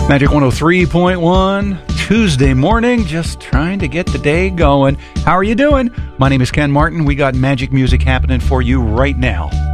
Magic 103.1, Tuesday morning, just trying to get the day going. How are you doing? My name is Ken Martin. We got magic music happening for you right now.